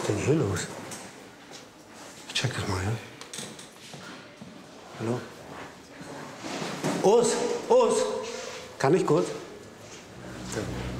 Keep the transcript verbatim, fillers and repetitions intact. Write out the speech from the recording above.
ist denn hier los? Ich check das mal, ja? Hallo? Urs, Urs, kann ich kurz? So.